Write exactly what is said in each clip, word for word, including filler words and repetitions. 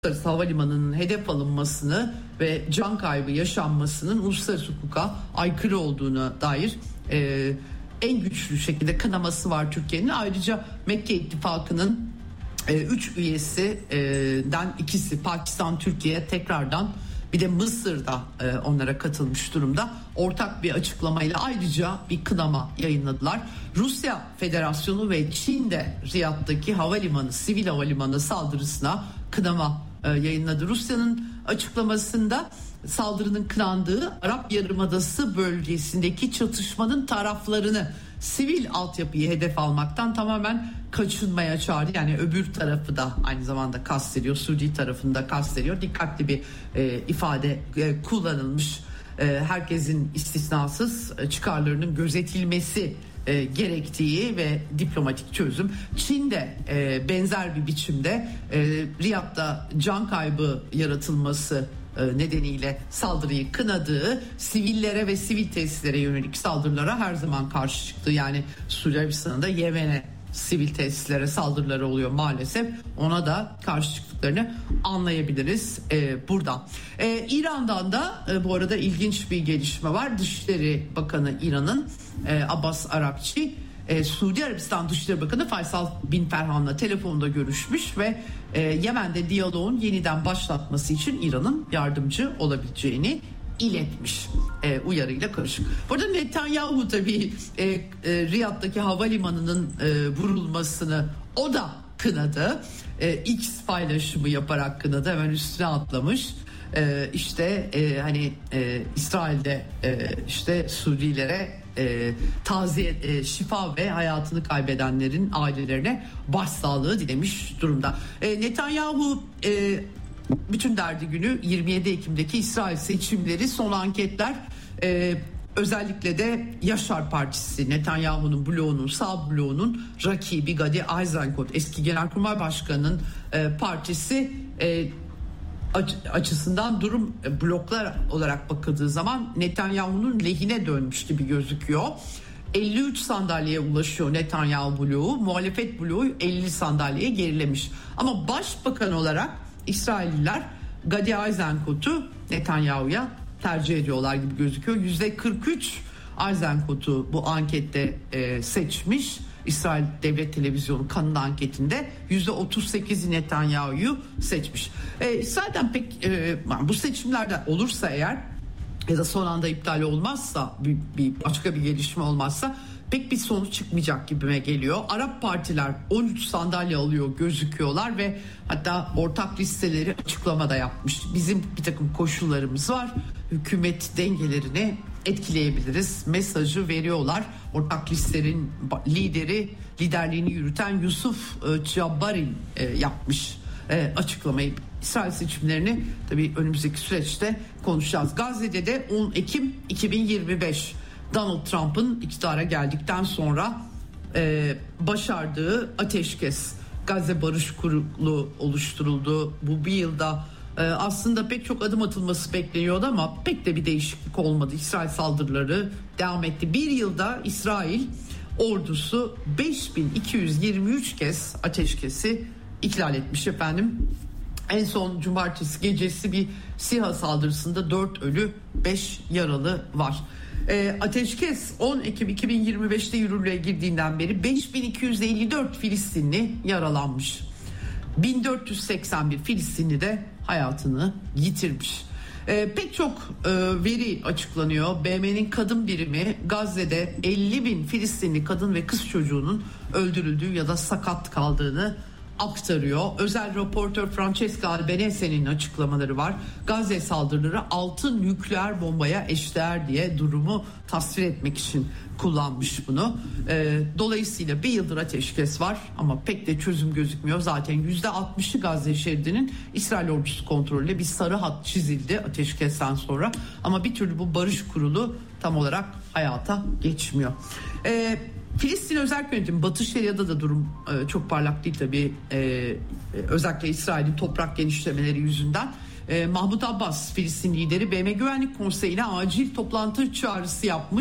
uluslararası havalimanının hedef alınmasını ve can kaybı yaşanmasının uluslararası hukuka aykırı olduğuna dair e, en güçlü şekilde kınaması var Türkiye'nin. Ayrıca Mekke İttifakı'nın e, üç üyesinden ikisi Pakistan, Türkiye tekrardan bir de Mısır'da e, onlara katılmış durumda. Ortak bir açıklamayla ayrıca bir kınama yayınladılar. Rusya Federasyonu ve Çin'de Riyad'daki havalimanı, sivil havalimanı saldırısına kınama e, yayınladı. Rusya'nın açıklamasında saldırının kınandığı Arap Yarımadası bölgesindeki çatışmanın taraflarını sivil altyapıyı hedef almaktan tamamen kaçınmaya çağırdı. Yani öbür tarafı da aynı zamanda kastediyor, Suudi tarafını da kastediyor. Dikkatli bir e, ifade e, kullanılmış. E, herkesin istisnasız e, çıkarlarının gözetilmesi e, gerektiği ve diplomatik çözüm. Çin'de e, benzer bir biçimde e, Riyad'da can kaybı yaratılması nedeniyle saldırıyı kınadığı, sivillere ve sivil tesislere yönelik saldırılara her zaman karşı çıktı. Yani Suudi Arabistan'da Yemen'e sivil tesislere saldırıları oluyor maalesef. Ona da karşı çıktıklarını anlayabiliriz e, burada. E, İran'dan da e, bu arada ilginç bir gelişme var. Dışişleri Bakanı İran'ın e, Abbas Arakçi Ee, Suudi Arabistan Dışişleri Bakanı Faysal Bin Ferhan'la telefonda görüşmüş ve e, Yemen'de diyaloğun yeniden başlatması için İran'ın yardımcı olabileceğini iletmiş, e, uyarıyla karışık. Burada Netanyahu tabii e, e, Riyad'daki havalimanının e, vurulmasını o da kınadı. E, X paylaşımı yaparak kınadı, hemen üstüne atlamış. E, işte e, hani e, İsrail'de e, işte Suudilere E, taziye, e, şifa ve hayatını kaybedenlerin ailelerine başsağlığı dilemiş durumda. E, Netanyahu e, bütün derdi günü yirmi yedi Ekim'deki İsrail seçimleri, son anketler, e, özellikle de Yaşar Partisi, Netanyahu'nun bloğunun, sağ bloğunun rakibi Gadi Eisenkot, eski Genelkurmay Başkanı'nın e, partisi e, açısından durum bloklar olarak bakıldığı zaman Netanyahu'nun lehine dönmüş gibi gözüküyor. elli üç sandalyeye ulaşıyor Netanyahu bloğu, muhalefet bloğu elli sandalyeye gerilemiş. Ama başbakan olarak İsrailliler Gadi Eisenkot'u Netanyahu'ya tercih ediyorlar gibi gözüküyor. yüzde kırk üç Eisenkot'u bu ankette e, seçmiş. İsrail Devlet Televizyonu kanun anketinde yüzde otuz sekiz Netanyahu'yu seçmiş. Ee, İsrail'den pek e, bu seçimlerde olursa eğer ya da son anda iptal olmazsa, bir, bir başka bir gelişme olmazsa pek bir sonuç çıkmayacak gibime geliyor. Arap partiler on üç sandalye alıyor gözüküyorlar ve hatta ortak listeleri açıklamada yapmış. Bizim bir takım koşullarımız var, hükümet dengelerini etkileyebiliriz mesajı veriyorlar. Ortak listelerin lideri, liderliğini yürüten Yusuf Cabbarin yapmış açıklamayı. İsrail seçimlerini tabii önümüzdeki süreçte konuşacağız. Gazze'de de on Ekim iki bin yirmi beş Donald Trump'ın iktidara geldikten sonra e, başardığı ateşkes, Gazze Barış Kurulu oluşturuldu. Bu bir yılda e, aslında pek çok adım atılması bekleniyordu ama pek de bir değişiklik olmadı. İsrail saldırıları devam etti. Bir yılda İsrail ordusu beş bin iki yüz yirmi üç kez ateşkesi ihlal etmiş efendim. En son cumartesi gecesi bir SİHA saldırısında dört ölü beş yaralı var. E, ateşkes on Ekim iki bin yirmi beşte yürürlüğe girdiğinden beri beş bin iki yüz elli dört Filistinli yaralanmış. bin dört yüz seksen bir Filistinli de hayatını yitirmiş. E, pek çok e, veri açıklanıyor. B M'nin kadın birimi Gazze'de elli bin Filistinli kadın ve kız çocuğunun öldürüldüğü ya da sakat kaldığını aktarıyor. Özel raportör Francesca Albanese'nin açıklamaları var. Gazze saldırıları altı nükleer bombaya eşdeğer diye durumu tasvir etmek için kullanmış bunu. Ee, dolayısıyla bir yıldır ateşkes var ama pek de çözüm gözükmüyor. Zaten yüzde altmışı Gazze şeridinin İsrail ordusu kontrolüyle bir sarı hat çizildi ateşkesten sonra. Ama bir türlü bu barış kurulu tam olarak hayata geçmiyor. Ee, Filistin Özel Yönetimi, Batı Şeria'da da durum e, çok parlak değil tabii. E, özellikle İsrail'in toprak genişlemeleri yüzünden. E, Mahmut Abbas, Filistin lideri, B M Güvenlik Konseyi'ne acil toplantı çağrısı yapmış.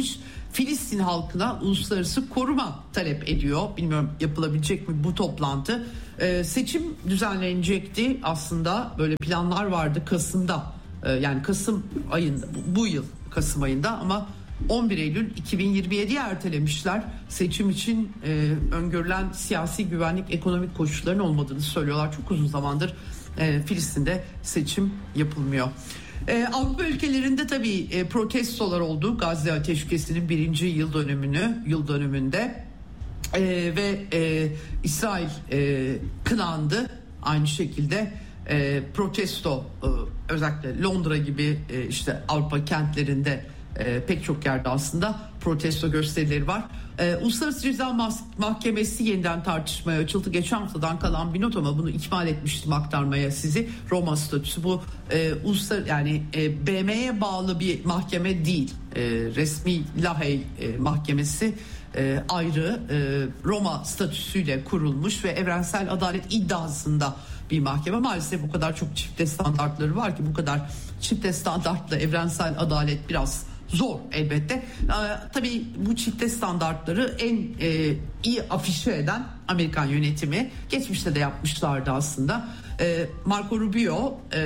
Filistin halkına uluslararası koruma talep ediyor. Bilmiyorum yapılabilecek mi bu toplantı. Ee, seçim düzenlenecekti aslında, böyle planlar vardı Kasım'da, ee, yani Kasım ayında, bu yıl Kasım ayında, ama on bir Eylül iki bin yirmi yedi'ye ertelemişler. Seçim için e, öngörülen siyasi, güvenlik, ekonomik koşulların olmadığını söylüyorlar. Çok uzun zamandır e, Filistin'de seçim yapılmıyor. Ee, Avrupa ülkelerinde tabii e, protestolar oldu Gazze ateşkesinin birinci yıl dönümünü yıl dönümünde e, ve e, İsrail e, kınandı aynı şekilde. E, protesto e, özellikle Londra gibi e, işte Avrupa kentlerinde e, pek çok yerde aslında protesto gösterileri var. E, Uluslararası Ceza Mahkemesi yeniden tartışmaya açıldı. Geçen haftadan kalan bir not ama bunu ikmal etmiştim aktarmaya sizi. Roma statüsü bu e, uluslararası, yani e, B M'ye bağlı bir mahkeme değil. E, resmi Lahey e, Mahkemesi e, ayrı e, Roma statüsüyle kurulmuş ve evrensel adalet iddiasında bir mahkeme. Maalesef bu kadar çok çifte standartları var ki bu kadar çifte standartla evrensel adalet biraz zor elbette. Ee, tabii bu çifte standartları en e, iyi afişe eden Amerikan yönetimi. Geçmişte de yapmışlardı aslında. Ee, Marco Rubio e,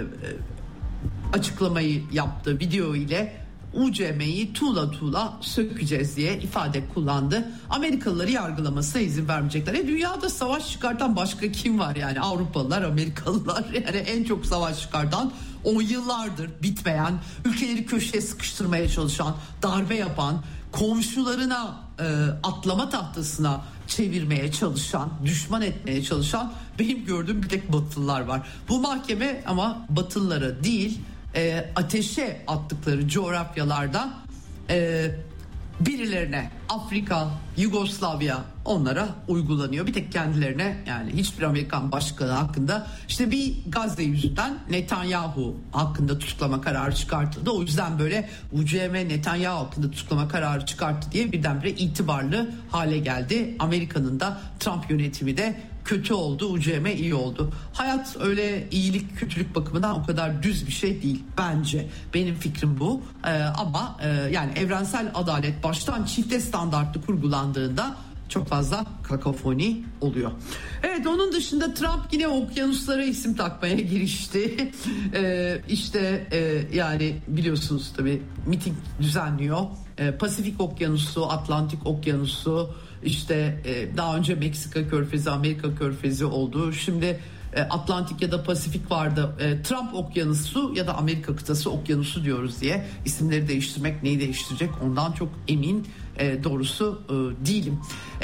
açıklamayı yaptı video ile. U C M'yi tuğla tuğla sökeceğiz diye ifade kullandı. Amerikalıları yargılamasına izin vermeyecekler. E dünyada savaş çıkartan başka kim var yani? Avrupalılar, Amerikalılar, yani en çok savaş çıkartan, on yıllardır bitmeyen, ülkeleri köşeye sıkıştırmaya çalışan, darbe yapan, komşularına e, atlama tahtasına çevirmeye çalışan, düşman etmeye çalışan benim gördüğüm bir tek Batılılar var. Bu mahkeme ama Batılılara değil, E, ateşe attıkları coğrafyalarda e, birilerine, Afrika, Yugoslavya, onlara uygulanıyor. Bir tek kendilerine, yani hiçbir Amerikan başkanı hakkında, işte bir Gazze yüzünden Netanyahu hakkında tutuklama kararı çıkartıldı. O yüzden böyle U C M Netanyahu hakkında tutuklama kararı çıkarttı diye birdenbire itibarlı hale geldi. Amerika'nın da Trump yönetimi de kötü oldu, U C M iyi oldu. Hayat öyle iyilik kötülük bakımından o kadar düz bir şey değil bence. Benim fikrim bu. Ee, ama e, yani evrensel adalet baştan çifte standartlı kurgulandığında çok fazla kakofoni oluyor. Evet, onun dışında Trump yine okyanuslara isim takmaya girişti. ee, işte e, yani biliyorsunuz tabii miting düzenliyor. Ee, Pasifik Okyanusu, Atlantik Okyanusu, işte e, daha önce Meksika Körfezi, Amerika Körfezi oldu. Şimdi e, Atlantik ya da Pasifik vardı. E, Trump Okyanusu ya da Amerika Kıtası Okyanusu diyoruz diye isimleri değiştirmek neyi değiştirecek ondan çok emin e, doğrusu e, değilim.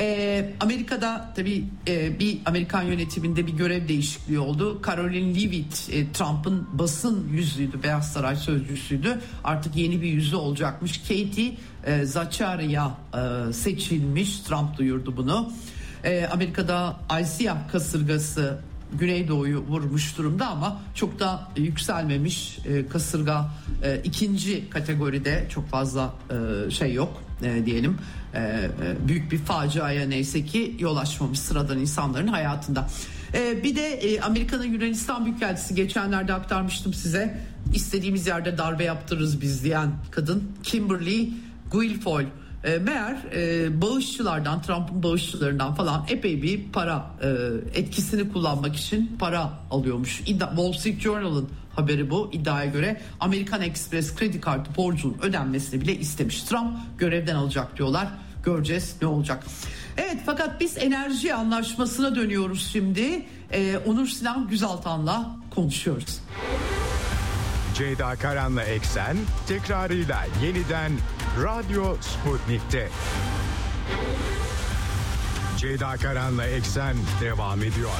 E, Amerika'da tabii e, bir Amerikan yönetiminde bir görev değişikliği oldu. Caroline Leavitt e, Trump'ın basın yüzüydü, Beyaz Saray sözcüsüydü. Artık yeni bir yüzü olacakmış. Katie e, Zacharia e, seçilmiş. Trump duyurdu bunu. E, Amerika'da Aysia kasırgası Güneydoğu'yu vurmuş durumda ama çok da yükselmemiş. E, kasırga e, ikinci kategoride, çok fazla e, şey yok e, diyelim. E, e, büyük bir faciaya neyse ki yol açmamış sıradan insanların hayatında. E, bir de e, Amerika'nın Yunanistan Büyükelçisi, geçenlerde aktarmıştım size, istediğimiz yerde darbe yaptırırız biz diyen kadın Kimberly Guilfoyle. E, meğer e, bağışçılardan, Trump'ın bağışçılarından falan epey bir para, e, etkisini kullanmak için para alıyormuş. İddia, Wall Street Journal'ın haberi bu. İddiaya göre American Express kredi kartı borcunun ödenmesini bile istemiş. Trump görevden alacak diyorlar. Göreceğiz ne olacak. Evet, fakat biz enerji anlaşmasına dönüyoruz şimdi. E, Onur Sinan Güzaltan'la konuşuyoruz. Ceyda Karan'la Eksen tekrarıyla yeniden Radyo Sputnik'te. Ceyda Karan'la Eksen devam ediyor.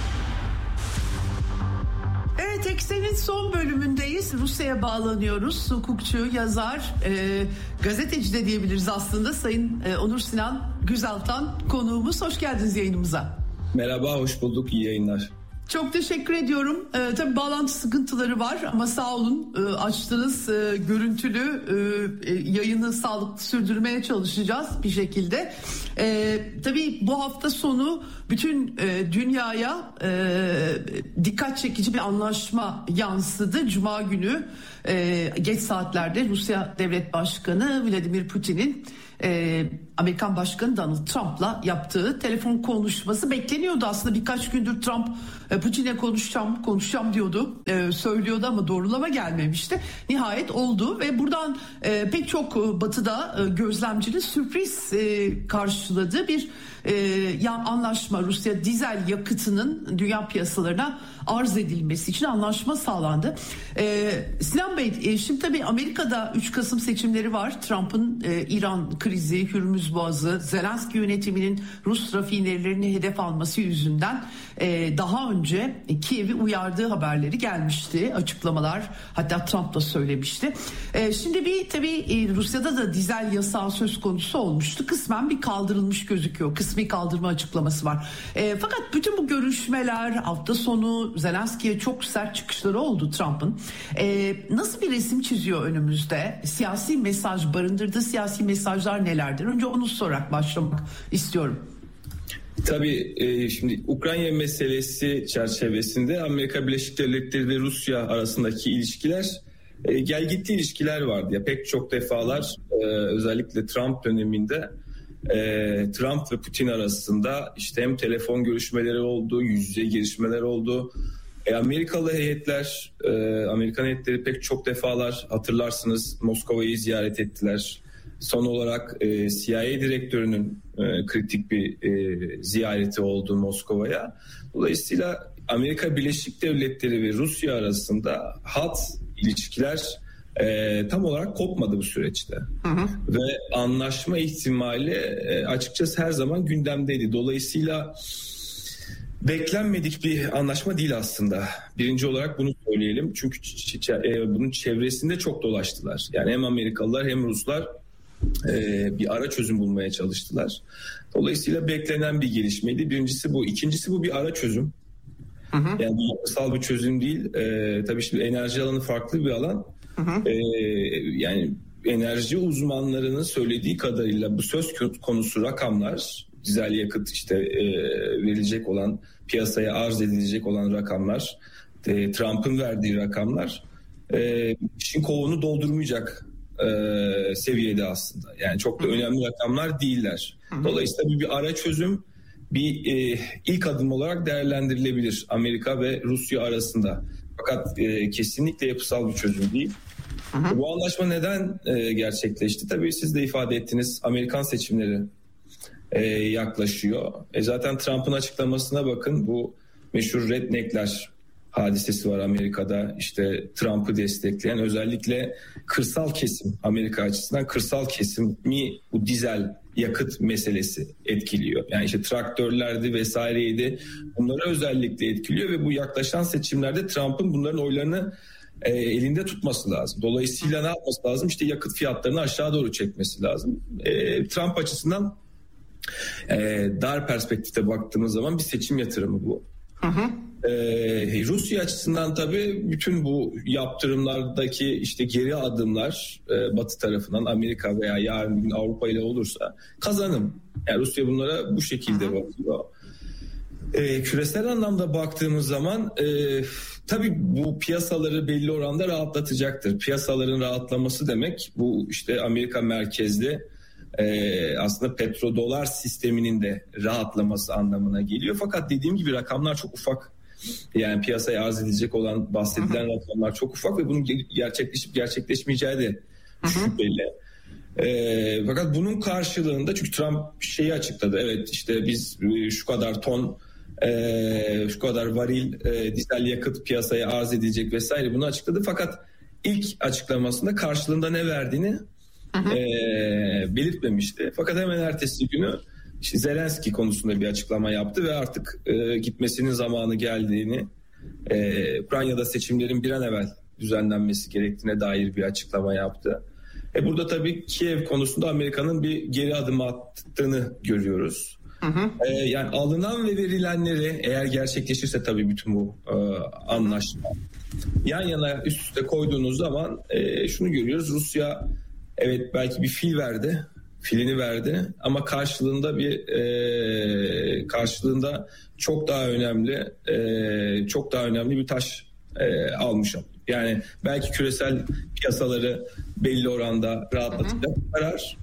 Evet, Eksen'in son bölümündeyiz. Rusya'ya bağlanıyoruz. Hukukçu, yazar, e, gazeteci de diyebiliriz aslında. Sayın e, Onur Sinan Güzaltan konuğumuz. Hoş geldiniz yayınımıza. Merhaba, hoş bulduk. İyi yayınlar. Çok teşekkür ediyorum. Ee, tabii bağlantı sıkıntıları var ama sağ olun e, açtınız e, görüntülü e, yayını sağlıklı sürdürmeye çalışacağız bir şekilde. E, tabii bu hafta sonu bütün e, dünyaya e, dikkat çekici bir anlaşma yansıdı. Cuma günü e, geç saatlerde Rusya Devlet Başkanı Vladimir Putin'in Ee, Amerikan Başkanı Donald Trump'la yaptığı telefon konuşması bekleniyordu aslında. Birkaç gündür Trump e, Putin'le konuşacağım konuşacağım diyordu, e, söylüyordu ama doğrulama gelmemişti. Nihayet oldu ve buradan e, pek çok batıda e, gözlemcinin sürpriz e, karşıladığı bir e, yan anlaşma, Rusya dizel yakıtının dünya piyasalarına arz edilmesi için anlaşma sağlandı. E, Sinan Bey, e, şimdi tabii Amerika'da üç Kasım seçimleri var. Trump'ın e, İran krizi, Hürmüz Boğazı, Zelenski yönetiminin Rus rafinerilerini hedef alması yüzünden e, daha önce e, Kiev'i uyardığı haberleri gelmişti, açıklamalar, hatta Trump da söylemişti. E, şimdi bir tabii e, Rusya'da da dizel yasağı söz konusu olmuştu. Kısmen bir kaldırılmış gözüküyor. Kısmi kaldırma açıklaması var. E, fakat bütün bu görüşmeler, hafta sonu Zelenski'ye çok sert çıkışları oldu Trump'ın. E, nasıl bir resim çiziyor önümüzde? Siyasi mesaj, barındırdığı siyasi mesajlar nelerdir? Önce onu sorarak başlamak istiyorum. Tabii e, şimdi Ukrayna meselesi çerçevesinde Amerika Birleşik Devletleri ve Rusya arasındaki ilişkiler e, gelgitli ilişkiler vardı. Ya pek çok defalar e, özellikle Trump döneminde e, Trump ve Putin arasında işte hem telefon görüşmeleri oldu, yüz yüze görüşmeler oldu. E, Amerikalı heyetler, e, Amerikan heyetleri pek çok defalar hatırlarsınız Moskova'yı ziyaret ettiler. Son olarak e, C I A direktörünün e, kritik bir e, ziyareti oldu Moskova'ya. Dolayısıyla Amerika Birleşik Devletleri ve Rusya arasında hat ilişkiler e, tam olarak kopmadı bu süreçte. Hı hı. Ve anlaşma ihtimali e, açıkçası her zaman gündemdeydi. Dolayısıyla beklenmedik bir anlaşma değil aslında. Birinci olarak bunu söyleyelim. Çünkü bunun çevresinde çok dolaştılar. Yani hem Amerikalılar hem Ruslar bir ara çözüm bulmaya çalıştılar. Dolayısıyla beklenen bir gelişmeydi. Birincisi bu. İkincisi bu bir ara çözüm. Hı hı. Yani yapısal bir çözüm değil. Ee, tabii şimdi enerji alanı farklı bir alan. Hı hı. Ee, yani enerji uzmanlarının söylediği kadarıyla bu söz konusu rakamlar, dizel yakıt işte e, verilecek olan, piyasaya arz edilecek olan rakamlar, e, Trump'ın verdiği rakamlar e, işin kovunu doldurmayacak e, seviyede aslında. Yani çok da önemli rakamlar değiller. Dolayısıyla bir ara çözüm bir e, ilk adım olarak değerlendirilebilir Amerika ve Rusya arasında. Fakat e, kesinlikle yapısal bir çözüm değil. Hı hı. Bu anlaşma neden e, gerçekleşti? Tabii siz de ifade ettiniz. Amerikan seçimleri e, yaklaşıyor. E, zaten Trump'ın açıklamasına bakın. Bu meşhur redneckler hadisesi var Amerika'da. İşte Trump'ı destekleyen özellikle kırsal kesim, Amerika açısından kırsal kesimi bu dizel yakıt meselesi etkiliyor. Yani işte traktörlerdi vesaireydi. Bunları özellikle etkiliyor ve bu yaklaşan seçimlerde Trump'ın bunların oylarını e, elinde tutması lazım. Dolayısıyla ne yapması lazım? İşte yakıt fiyatlarını aşağı doğru çekmesi lazım. E, Trump açısından e, dar perspektifte baktığımız zaman bir seçim yatırımı bu. Hı hı. Ee, Rusya açısından tabii bütün bu yaptırımlardaki işte geri adımlar e, Batı tarafından Amerika veya yarın bir gün Avrupa ile olursa kazanım. Yani Rusya bunlara bu şekilde bakıyor. Ee, küresel anlamda baktığımız zaman e, tabii bu piyasaları belli oranda rahatlatacaktır. Piyasaların rahatlaması demek bu işte Amerika merkezli Ee, aslında petrodolar sisteminin de rahatlaması anlamına geliyor. Fakat dediğim gibi rakamlar çok ufak. Yani piyasaya arz edilecek olan bahsedilen Hı-hı. rakamlar çok ufak ve bunun gerçekleşip gerçekleşmeyeceği de şüpheli. Ee, fakat bunun karşılığında çünkü Trump şeyi açıkladı. Evet işte biz şu kadar ton e, şu kadar varil e, dizel yakıt piyasaya arz edilecek vesaire bunu açıkladı. Fakat ilk açıklamasında karşılığında ne verdiğini E, belirtmemişti. Fakat hemen ertesi günü işte Zelenski konusunda bir açıklama yaptı ve artık e, gitmesinin zamanı geldiğini, e, Ukrayna'da seçimlerin bir an evvel düzenlenmesi gerektiğine dair bir açıklama yaptı. E, burada tabii Kiev konusunda Amerika'nın bir geri adım attığını görüyoruz. Hı hı. Ee, yani alınan ve verilenleri eğer gerçekleşirse tabii bütün bu e, anlaşma yan yana üst üste koyduğunuz zaman e, şunu görüyoruz. Rusya evet belki bir fil verdi, filini verdi ama karşılığında bir e, karşılığında çok daha önemli e, çok daha önemli bir taş e, almış. Yani belki küresel piyasaları belli oranda rahatlatacak karar.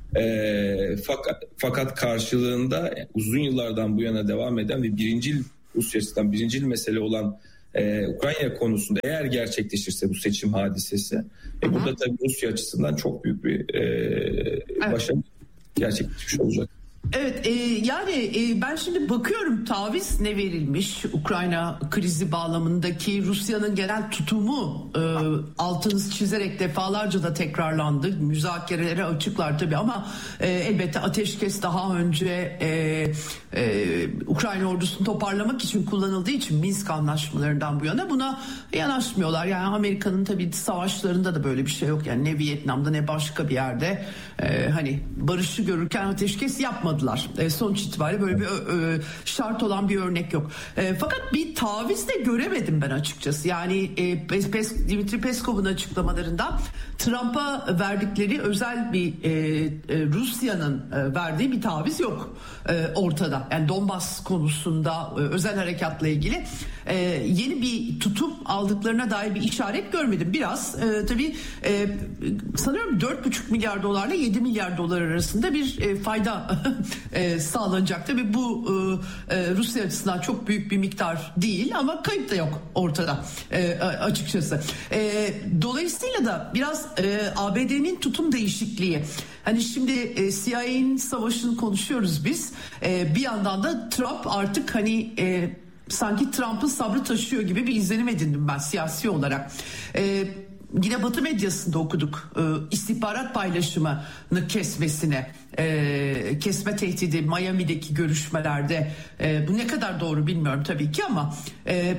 E, fakat, fakat karşılığında uzun yıllardan bu yana devam eden ve birincil Rusya'dan birincil mesele olan e, Ukrayna konusunda eğer gerçekleşirse bu seçim hadisesi, e, burada tabii Rusya açısından çok büyük bir e, evet. başarı gerçekleşmiş olacak. Evet, e, yani e, ben şimdi bakıyorum taviz ne verilmiş Ukrayna krizi bağlamındaki Rusya'nın genel tutumu e, altını çizerek defalarca da tekrarlandı. Müzakerelere açıklar tabii ama e, elbette ateşkes daha önce e, e, Ukrayna ordusunu toparlamak için kullanıldığı için Minsk anlaşmalarından bu yana buna yanaşmıyorlar. Yani Amerika'nın tabii savaşlarında da böyle bir şey yok. Yani ne Vietnam'da ne başka bir yerde e, hani barışı görürken ateşkes yapmadı. E, sonuç itibariyle böyle bir e, şart olan bir örnek yok. E, fakat bir taviz de göremedim ben açıkçası. Yani e, Pes, Dimitri Peskov'un açıklamalarında Trump'a verdikleri özel bir e, e, Rusya'nın e, verdiği bir taviz yok e, ortada. Yani Donbas konusunda e, özel harekatla ilgili e, yeni bir tutum aldıklarına dair bir işaret görmedim. Biraz e, tabii e, sanıyorum dört buçuk milyar dolarla yedi milyar dolar arasında bir e, fayda e, sağlanacak. Tabii bu e, e, Rusya açısından çok büyük bir miktar değil ama kayıp da yok ortada e, açıkçası. E, dolayısıyla da biraz e, A B D'nin tutum değişikliği. Hani şimdi e, C I A'nin savaşını konuşuyoruz biz. E, bir yandan da Trump artık hani e, sanki Trump'ın sabrı taşıyor gibi bir izlenim edindim ben siyasi olarak. E, Yine Batı medyasında okuduk e, istihbarat paylaşımını kesmesine, e, kesme tehdidi Miami'deki görüşmelerde. E, bu ne kadar doğru bilmiyorum tabii ki ama e,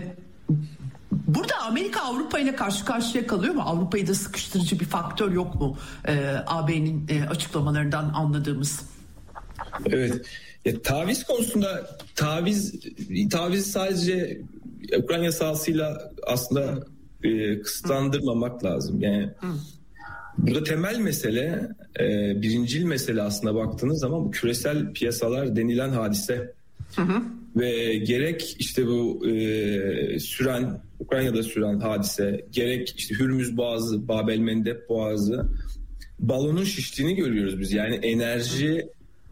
burada Amerika Avrupa ile karşı karşıya kalıyor mu? Avrupa'yı da sıkıştırıcı bir faktör yok mu? E, A B'nin e, açıklamalarından anladığımız. Evet. Ya, taviz konusunda taviz taviz sadece Ukrayna sahasıyla aslında E, kısıtlandırmamak lazım. Yani Hı. burada temel mesele, e, birincil mesele aslında baktığınız zaman bu küresel piyasalar denilen hadise. Hı hı. Ve gerek işte bu e, süren Ukrayna'da süren hadise, gerek işte Hürmüz Boğazı, Babel Mendeb Boğazı, balonun şiştiğini görüyoruz biz. Yani enerji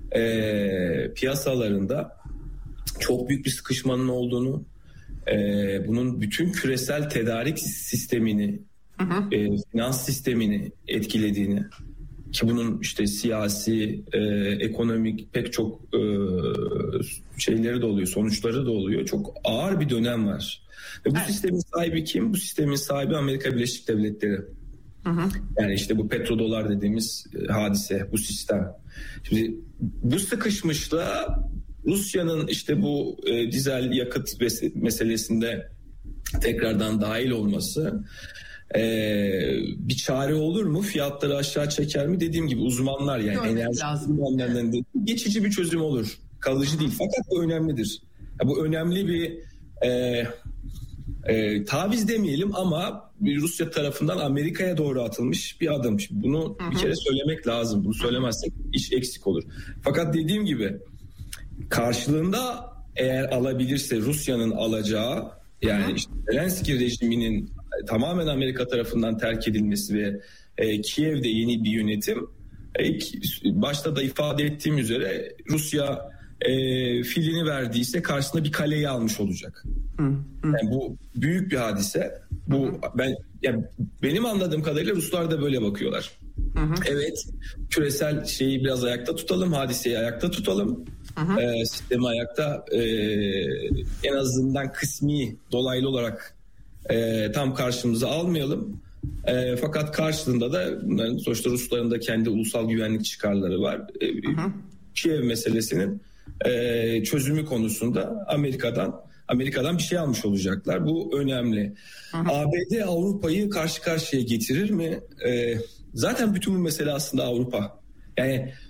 e, piyasalarında çok büyük bir sıkışmanın olduğunu, Ee, bunun bütün küresel tedarik sistemini, hı hı. E, finans sistemini etkilediğini, ki bunun işte siyasi, e, ekonomik pek çok e, şeyleri de oluyor, sonuçları da oluyor. Çok ağır bir dönem var. Ve bu evet. sistemin sahibi kim? Bu sistemin sahibi Amerika Birleşik Devletleri. Hı hı. Yani işte bu petrodolar dediğimiz e, hadise, bu sistem. Şimdi bu sıkışmışla Rusya'nın işte bu e, dizel yakıt meselesinde tekrardan dahil olması e, bir çare olur mu? Fiyatları aşağı çeker mi? Dediğim gibi uzmanlar yani Görmek enerji uzmanlarının evet. geçici bir çözüm olur. Kalıcı Hı-hı. değil. Fakat bu önemlidir. Ya, bu önemli bir e, e, taviz demeyelim ama Rusya tarafından Amerika'ya doğru atılmış bir adım. Şimdi bunu Hı-hı. bir kere söylemek lazım. Bunu söylemezsek iş eksik olur. Fakat dediğim gibi karşılığında eğer alabilirse Rusya'nın alacağı, yani işte Zelenski rejiminin tamamen Amerika tarafından terk edilmesi ve e, Kiev'de yeni bir yönetim, e, başta da ifade ettiğim üzere Rusya e, filini verdiyse karşısında bir kaleyi almış olacak. Hı hı. Yani bu büyük bir hadise. Bu hı hı. ben yani benim anladığım kadarıyla Ruslar da böyle bakıyorlar. Hı hı. Evet, küresel şeyi biraz ayakta tutalım, hadiseyi ayakta tutalım. Hı hı. E, sistemi ayakta e, en azından kısmi dolaylı olarak e, tam karşımıza almayalım. E, fakat karşılığında da bunların sonuçta Rusların da kendi ulusal güvenlik çıkarları var. E, hı hı. Kiev meselesinin e, çözümü konusunda Amerika'dan Amerika'dan bir şey almış olacaklar. Bu önemli. Hı hı. A B D Avrupa'yı karşı karşıya getirir mi? E, zaten bütün bu mesele aslında Avrupa. Yani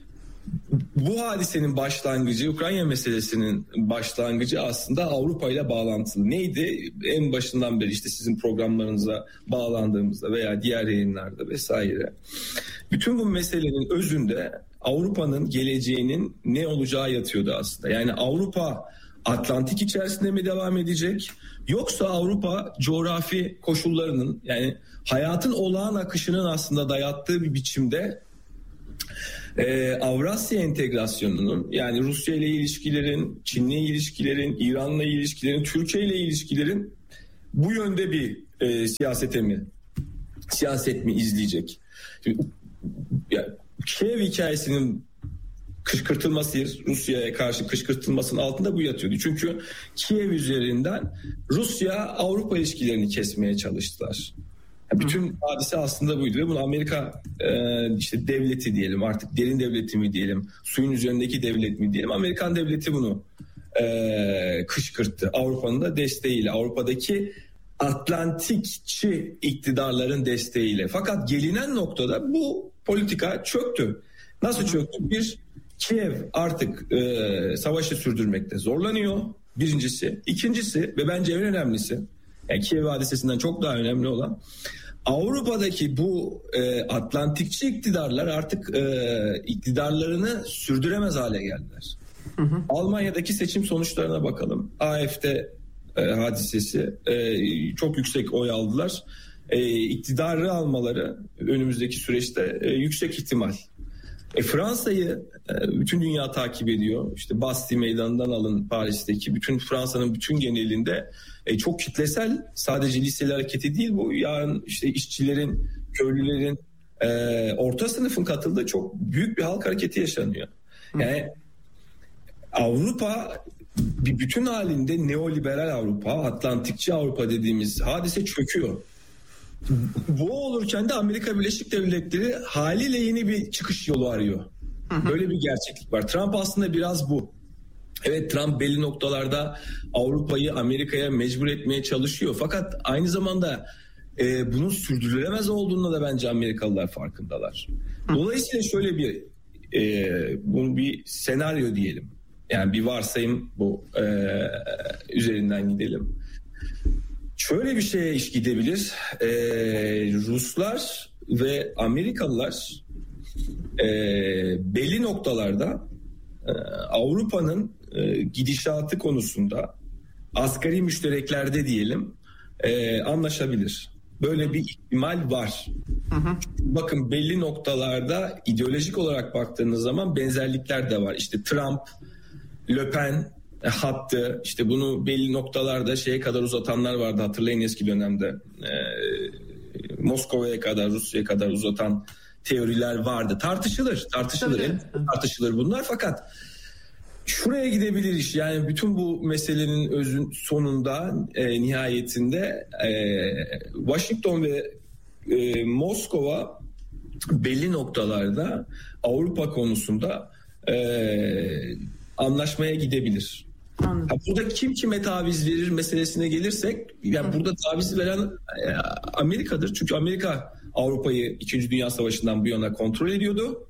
bu hadisenin başlangıcı, Ukrayna meselesinin başlangıcı aslında Avrupa ile bağlantılı. Neydi? En başından beri işte sizin programlarınıza bağlandığımızda veya diğer yayınlarda vesaire. Bütün bu meselenin özünde Avrupa'nın geleceğinin ne olacağı yatıyordu aslında. Yani Avrupa Atlantik içerisinde mi devam edecek? Yoksa Avrupa coğrafi koşullarının, yani hayatın olağan akışının aslında dayattığı bir biçimde Ee, Avrasya entegrasyonunun, yani Rusya ile ilişkilerin, Çin'le ilişkilerin, İran'la ilişkilerin, Türkiye ile ilişkilerin bu yönde bir e, siyasete mi, siyaset mi izleyecek? Şimdi, yani, Kiev hikayesinin kışkırtılması, Rusya'ya karşı kışkırtılmasının altında bu yatıyordu. Çünkü Kiev üzerinden Rusya Avrupa ilişkilerini kesmeye çalıştılar. Bütün hadise aslında buydu ve bunu Amerika e, işte devleti diyelim, artık derin devleti mi diyelim, suyun üzerindeki devlet mi diyelim, Amerikan devleti bunu e, kışkırttı. Avrupa'nın da desteğiyle, Avrupa'daki Atlantikçi iktidarların desteğiyle. Fakat gelinen noktada bu politika çöktü. Nasıl çöktü? Bir, Kiev artık e, savaşı sürdürmekte zorlanıyor. Birincisi. İkincisi ve bence en önemlisi, yani Kiev hadisesinden çok daha önemli olan, Avrupa'daki bu e, Atlantikçi iktidarlar artık e, iktidarlarını sürdüremez hale geldiler. Hı hı. Almanya'daki seçim sonuçlarına bakalım. A F D e, hadisesi e, çok yüksek oy aldılar. E, iktidarı almaları önümüzdeki süreçte e, yüksek ihtimal. E, Fransa'yı e, bütün dünya takip ediyor. İşte Bastille Meydanı'ndan alın Paris'teki bütün Fransa'nın bütün genelinde e, çok kitlesel, sadece liseli hareketi değil bu. Yani işte işçilerin, köylülerin, e, orta sınıfın katıldığı çok büyük bir halk hareketi yaşanıyor. Yani Avrupa bir bütün halinde neoliberal Avrupa, Atlantikçi Avrupa dediğimiz hadise çöküyor. Bu olurken de Amerika Birleşik Devletleri haliyle yeni bir çıkış yolu arıyor. Böyle bir gerçeklik var. Trump aslında biraz bu. Evet, Trump belli noktalarda Avrupa'yı Amerika'ya mecbur etmeye çalışıyor. Fakat aynı zamanda e, bunun sürdürülemez olduğunda da bence Amerikalılar farkındalar. Dolayısıyla şöyle bir e, bunu bir senaryo diyelim. Yani bir varsayım bu, e, üzerinden gidelim. Şöyle bir şeye iş gidebilir. Ee, Ruslar ve Amerikalılar e, belli noktalarda e, Avrupa'nın e, gidişatı konusunda asgari müştereklerde diyelim e, anlaşabilir. Böyle bir ihtimal var. Hı hı. Bakın, belli noktalarda ideolojik olarak baktığınız zaman benzerlikler de var. İşte Trump, Le Pen hattı, işte bunu belli noktalarda şeye kadar uzatanlar vardı, hatırlayın eski dönemde. Ee, Moskova'ya kadar, Rusya'ya kadar uzatan teoriler vardı. Tartışılır, tartışılır, evet. tartışılır bunlar, fakat şuraya gidebilir iş. Yani bütün bu meselenin özün sonunda, e, nihayetinde e, Washington ve e, Moskova belli noktalarda Avrupa konusunda e, anlaşmaya gidebilir. Ha, burada kim kime taviz verir meselesine gelirsek, yani burada taviz veren e, Amerika'dır. Çünkü Amerika Avrupa'yı İkinci Dünya Savaşı'ndan bu yana kontrol ediyordu.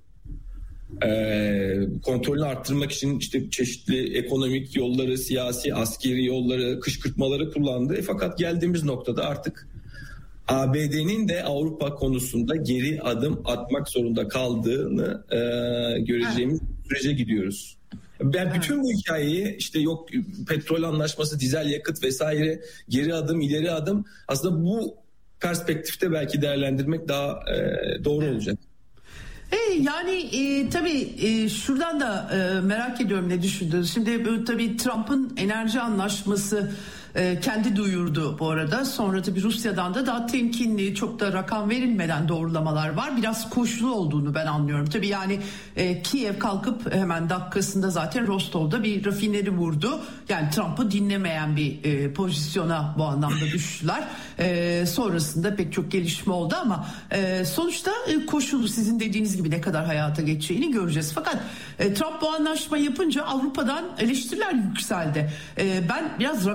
E, kontrolünü arttırmak için işte çeşitli ekonomik yolları, siyasi, askeri yolları, kışkırtmaları kullandı. E, fakat geldiğimiz noktada artık A B D'nin de Avrupa konusunda geri adım atmak zorunda kaldığını e, göreceğimiz sürece gidiyoruz. Ben bütün bu hikayeyi, işte yok petrol anlaşması, dizel yakıt vesaire, geri adım, ileri adım, aslında bu perspektifte belki değerlendirmek daha e, doğru olacak. E, yani e, tabii e, şuradan da e, merak ediyorum ne düşündünüz. Şimdi e, tabii Trump'ın enerji anlaşması e, kendi duyurdu bu arada. Sonra tabii Rusya'dan da daha temkinli, çok da rakam verilmeden doğrulamalar var. Biraz koşulu olduğunu ben anlıyorum. Tabii yani e, Kiev kalkıp hemen dakikasında zaten Rostov'da bir rafineri vurdu. Yani Trump'ı dinlemeyen bir e, pozisyona bu anlamda düştüler. E, sonrasında pek çok gelişme oldu ama e, sonuçta e, koşulu, sizin dediğiniz gibi ne kadar hayata geçeceğini göreceğiz. Fakat e, Trump bu anlaşma yapınca Avrupa'dan eleştiriler yükseldi. E, ben biraz rakamlara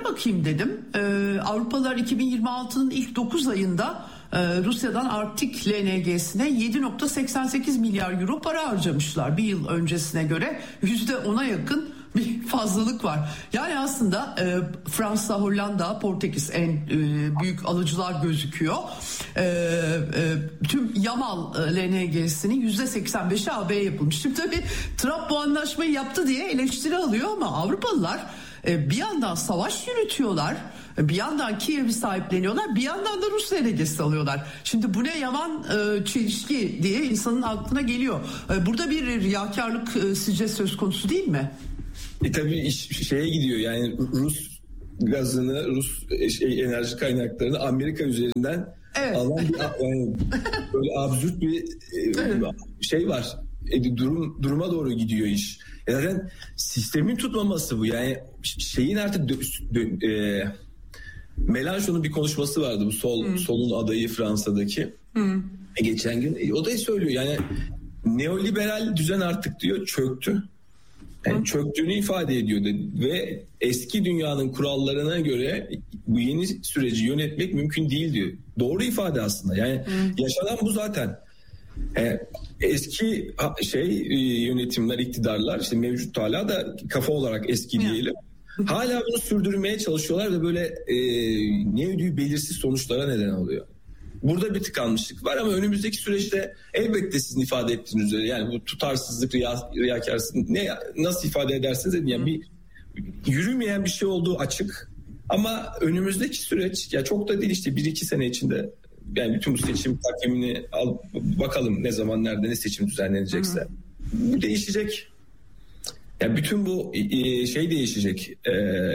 bakayım dedim. Ee, Avrupalılar iki bin yirmi altının ilk dokuz ayında e, Rusya'dan Arktik L N G'sine yedi virgül seksen sekiz milyar euro para harcamışlar. Bir yıl öncesine göre yüzde ona yakın bir fazlalık var. Yani aslında e, Fransa, Hollanda, Portekiz en e, büyük alıcılar gözüküyor. E, e, tüm Yamal L N G'sinin yüzde seksen beşi A B'ye yapılmış. Şimdi tabii Trump bu anlaşmayı yaptı diye eleştiri alıyor ama Avrupalılar e, bir yandan savaş yürütüyorlar. Bir yandan Kiev'i sahipleniyorlar, bir yandan da Rus L N G'si alıyorlar. Şimdi bu ne yaman e, çelişki diye insanın aklına geliyor. E, burada bir riyakarlık e, sizce söz konusu değil mi? E tabii iş şeye gidiyor, yani Rus gazını, Rus şey, enerji kaynaklarını Amerika üzerinden evet. alan bir, yani böyle absürt bir evet. şey var. E, durum duruma doğru gidiyor iş. E zaten sistemin tutmaması bu. Yani şeyin artık dö, dö, e, Mélenchon'un bir konuşması vardı, bu sol hmm. solun adayı Fransa'daki. Hmm. E, geçen gün e, o da söylüyor. Yani neoliberal düzen artık diyor çöktü. Yani çöktüğünü ifade ediyor ve eski dünyanın kurallarına göre bu yeni süreci yönetmek mümkün değil diyor. Doğru ifade aslında. Yani hmm. yaşanan bu zaten. Yani eski şey yönetimler, iktidarlar, işte mevcut hala da kafa olarak eski diyelim. Hala bunu sürdürmeye çalışıyorlar ve böyle e, ne ödüğü belirsiz sonuçlara neden oluyor. Burada bir tıkanmışlık var ama önümüzdeki süreçte elbette sizin ifade ettiğiniz üzere, yani bu tutarsızlık, riya, riyakarsızlık ne nasıl ifade edersiniz edin, yani bir yürümeyen bir şey olduğu açık. Ama önümüzdeki süreç ya çok da değil, işte bir iki sene içinde yani bütün bu seçim takvimini al, bakalım ne zaman nerede ne seçim düzenlenecekse. Hı hı. Bu değişecek. Yani bütün bu şey değişecek. Ee,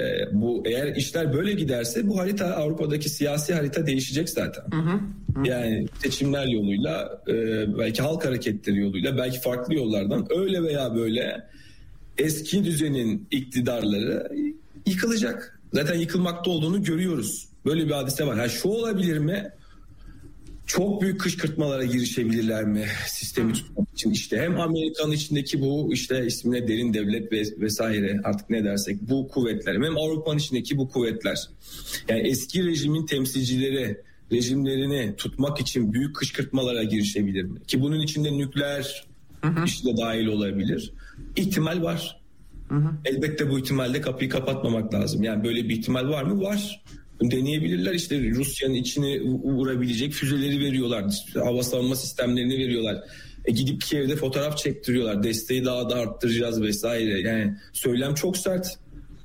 bu eğer işler böyle giderse bu harita, Avrupa'daki siyasi harita değişecek zaten. Hı hı. Hı. Yani seçimler yoluyla, e, belki halk hareketleri yoluyla, belki farklı yollardan öyle veya böyle eski düzenin iktidarları yıkılacak. Zaten yıkılmakta olduğunu görüyoruz. Böyle bir hadise var. Ha, şu olabilir mi? Çok büyük kışkırtmalara girişebilirler mi sistemi tutmak için? İşte hem Amerika'nın içindeki bu işte ismine derin devlet ve vesaire artık ne dersek bu kuvvetler, hem Avrupa'nın içindeki bu kuvvetler. Yani eski rejimin temsilcileri rejimlerini tutmak için büyük kışkırtmalara girişebilir mi? Ki bunun içinde nükleer işte dahil olabilir. İhtimal var. Hı hı. Elbette bu ihtimalde kapıyı kapatmamak lazım. Yani böyle bir ihtimal var mı? Var. Deneyebilirler, işte Rusya'nın içine vurabilecek füzeleri veriyorlar, hava savunma sistemlerini veriyorlar, e gidip Kiev'de fotoğraf çektiriyorlar, desteği daha da arttıracağız vesaire. Yani söylem çok sert.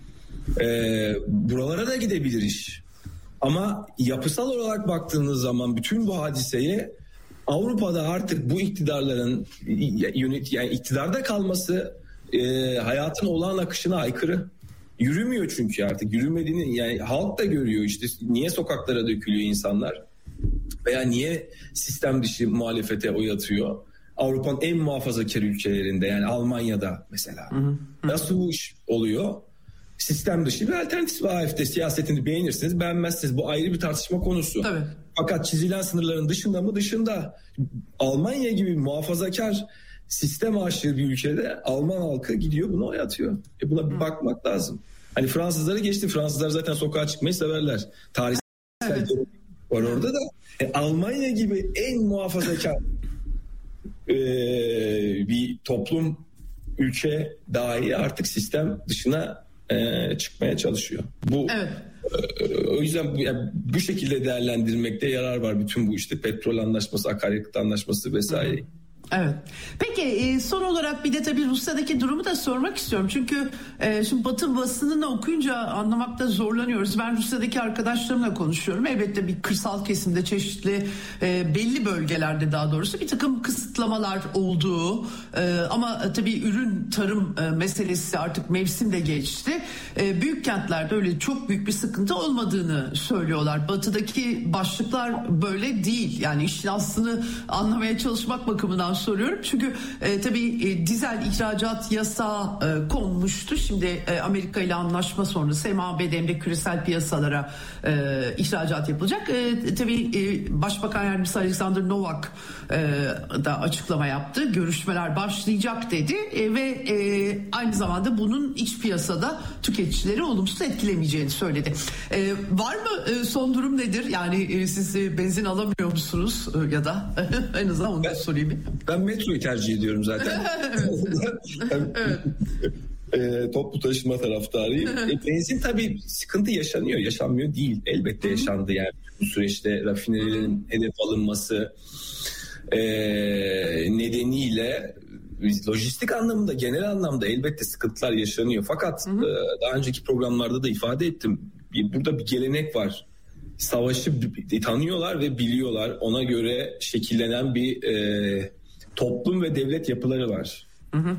E, buralara da gidebilir iş. Ama yapısal olarak baktığınız zaman bütün bu hadiseye Avrupa'da artık bu iktidarların yönet yani iktidarda kalması e, hayatın olağan akışına aykırı. Yürümüyor çünkü artık. Yürümediğini yani halk da görüyor, işte niye sokaklara dökülüyor insanlar veya niye sistem dışı muhalefete oy atıyor. Avrupa'nın en muhafazakar ülkelerinde, yani Almanya'da mesela. Hı hı. Nasıl bu iş oluyor? Sistem dışı bir alternatif var. A F D siyasetini beğenirsiniz, beğenmezsiniz. Bu ayrı bir tartışma konusu. Tabii. Fakat çizilen sınırların dışında mı? Dışında. Almanya gibi muhafazakar, sistem aşırı bir ülkede Alman halkı gidiyor buna oy atıyor. E buna bir bakmak lazım. Hani Fransızları geçti. Fransızlar zaten sokağa çıkmayı severler. Tarihsel evet. var orada da. E, Almanya gibi en muhafazakar e, bir toplum, ülke dahi artık sistem dışına e, çıkmaya çalışıyor. Bu evet. e, o yüzden bu, yani bu şekilde değerlendirmekte yarar var bütün bu işte petrol anlaşması, akaryakıt anlaşması vesaire. Hı. Evet. Peki son olarak bir de tabii Rusya'daki durumu da sormak istiyorum. Çünkü e, şimdi Batı basınını okuyunca anlamakta zorlanıyoruz. Ben Rusya'daki arkadaşlarımla konuşuyorum. Elbette bir kırsal kesimde, çeşitli e, belli bölgelerde daha doğrusu bir takım kısıtlamalar olduğu e, ama tabii ürün tarım e, meselesi artık mevsim de geçti. E, büyük kentlerde öyle çok büyük bir sıkıntı olmadığını söylüyorlar. Batı'daki başlıklar böyle değil. Yani işin aslını anlamaya çalışmak bakımından soruyorum. Çünkü e, tabii e, dizel ihracat yasağı e, konmuştu. Şimdi e, Amerika ile anlaşma sonrası hem A B D hem de küresel piyasalara e, ihracat yapılacak. E, tabii e, Başbakan Yardımcısı Alexander Novak e, da açıklama yaptı. Görüşmeler başlayacak dedi e, ve e, aynı zamanda bunun iç piyasada tüketicileri olumsuz etkilemeyeceğini söyledi. E, var mı e, son durum nedir? Yani e, siz e, benzin alamıyor musunuz e, ya da en azından onu da sorayım. Ben metroyu tercih ediyorum zaten. Evet. e, toplu taşıma taraftarıyım. e, benzin tabii sıkıntı yaşanıyor, yaşanmıyor değil. Elbette Hı-hı. yaşandı yani bu süreçte rafinerilerin hedef alınması e, nedeniyle lojistik anlamında, genel anlamda elbette sıkıntılar yaşanıyor. Fakat e, daha önceki programlarda da ifade ettim. Bir, burada bir gelenek var. Savaşı tanıyorlar ve biliyorlar. Ona göre şekillenen bir e, toplum ve devlet yapıları var. Hı hı.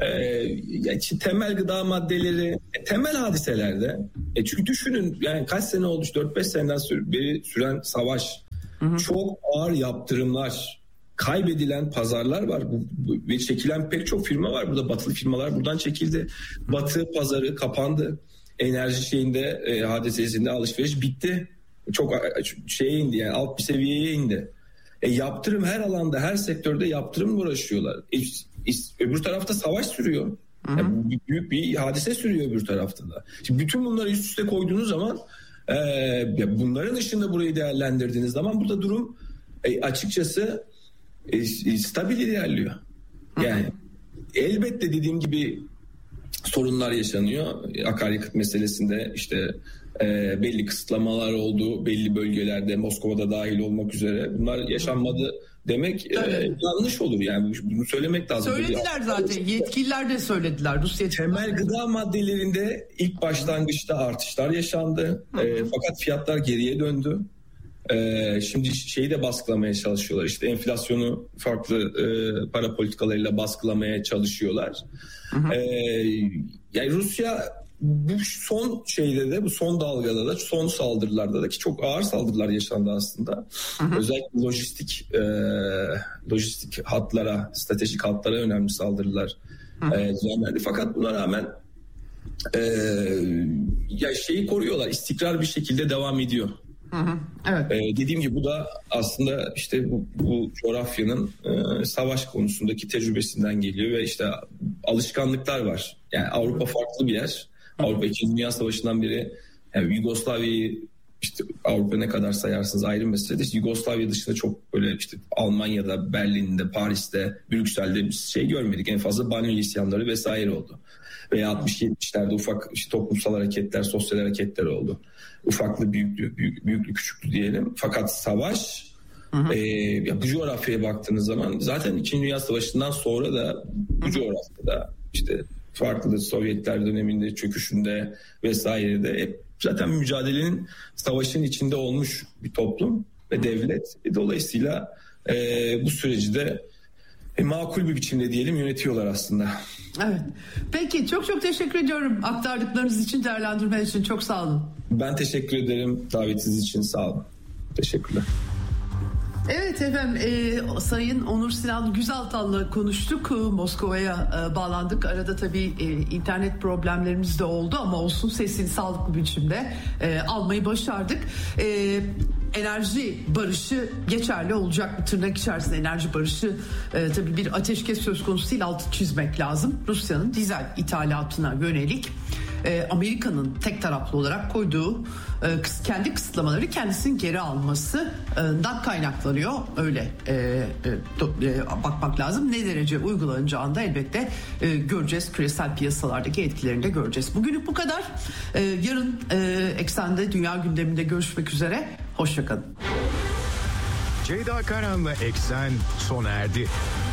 E, temel gıda maddeleri, e, temel hadiselerde. E, çünkü düşünün yani kaç sene oldu? dört beş seneden beri süren savaş. Hı hı. Çok ağır yaptırımlar. Kaybedilen pazarlar var bu, bu, ve çekilen pek çok firma var. Burada batılı firmalar buradan çekildi. Batı pazarı kapandı. Enerji şeyinde e, hadisesinde alışveriş bitti. Çok şeye indi yani alt bir seviyeye indi. E, yaptırım her alanda, her sektörde yaptırımla uğraşıyorlar. E, öbür tarafta savaş sürüyor. Yani büyük bir hadise sürüyor öbür tarafta da. Şimdi bütün bunları üst üste koyduğunuz zaman e, bunların ışığında burayı değerlendirdiğiniz zaman burada durum e, açıkçası e, stabil ilerliyor. Yani elbette dediğim gibi sorunlar yaşanıyor. Akaryakıt meselesinde işte e, belli kısıtlamalar oldu. Belli bölgelerde, Moskova'da dahil olmak üzere. Bunlar yaşanmadı demek e, yanlış olur. Yani bunu söylemek lazım. Söylediler zaten. Yetkililer de söylediler. Rusya temel gıda maddelerinde ilk başlangıçta artışlar yaşandı. E, fakat fiyatlar geriye döndü. Ee, şimdi şeyi de baskılamaya çalışıyorlar. İşte enflasyonu farklı e, para politikalarıyla baskılamaya çalışıyorlar. Hı hı. Ee, yani Rusya bu son şeyde de, bu son dalgada da, son saldırılarda da ki çok ağır saldırılar yaşandı aslında. Hı hı. Özellikle lojistik e, lojistik hatlara, stratejik hatlara önemli saldırılar e, düzenlendi. Fakat buna rağmen e, ya şeyi koruyorlar. İstikrar bir şekilde devam ediyor. Hı hı, evet. Ee, dediğim gibi bu da aslında işte bu, bu coğrafyanın e, savaş konusundaki tecrübesinden geliyor ve işte alışkanlıklar var. Yani Avrupa farklı bir yer. Hı hı. Avrupa İkinci Dünya Savaşı'ndan beri yani Yugoslavya'yı işte Avrupa ne kadar sayarsınız ayrı mesele de işte Yugoslavya dışında çok böyle işte Almanya'da, Berlin'de, Paris'te, Brüksel'de bir şey görmedik. En fazla Banliyö isyanları vesaire oldu. Veya altmış yetmişlerde ufak işte toplumsal hareketler, sosyal hareketler oldu. Ufaklı, büyüklü, büyük, büyüklü, küçüklü diyelim. Fakat savaş, hı hı. E, bu coğrafyaya baktığınız zaman zaten İkinci Dünya Savaşı'ndan sonra da bu coğrafyada işte farklı Sovyetler döneminde çöküşünde vesairede hep zaten mücadelenin, savaşın içinde olmuş bir toplum ve devlet. E, dolayısıyla e, bu süreci de e, makul bir biçimde diyelim yönetiyorlar aslında. Evet. Peki çok çok teşekkür ediyorum aktardıklarınız için, değerlendirmeler için. Çok sağ olun. Ben teşekkür ederim davetiniz için, sağ olun. Teşekkürler. Evet efendim, e, Sayın Onur Sinan Güzaltan'la konuştuk. Moskova'ya e, bağlandık. Arada tabii e, internet problemlerimiz de oldu ama olsun, sesini sağlıklı biçimde e, almayı başardık. E, enerji barışı geçerli olacak mı? Tırnak içerisinde enerji barışı e, tabii bir ateşkes söz konusu değil, altı çizmek lazım. Rusya'nın dizel ithalatına yönelik e, Amerika'nın tek taraflı olarak koyduğu e, kendi kısıtlamaları kendisinin geri almasından kaynaklanıyor. Öyle e, e, bakmak lazım. Ne derece uygulanacağını da elbette e, göreceğiz. Küresel piyasalardaki etkilerini de göreceğiz. Bugünlük bu kadar. E, yarın e, Eksen'de dünya gündeminde görüşmek üzere. Hoşçakalın. Ceyda Karan'la Eksen sona erdi.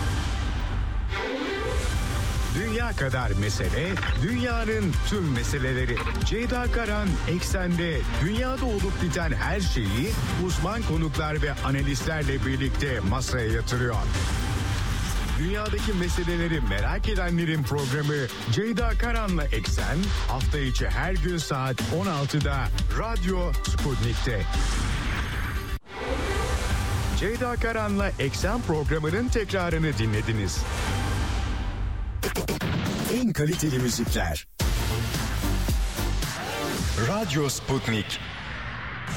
Dünya kadar mesele, dünyanın tüm meseleleri. Ceyda Karan Eksen'de dünyada olup biten her şeyi uzman konuklar ve analistlerle birlikte masaya yatırıyor. Dünyadaki meseleleri merak edenlerin programı Ceyda Karan'la Eksen hafta içi her gün saat on altıda Radyo Sputnik'te. Ceyda Karan'la Eksen programının tekrarını dinlediniz. En kaliteli müzikler. Radyo Sputnik.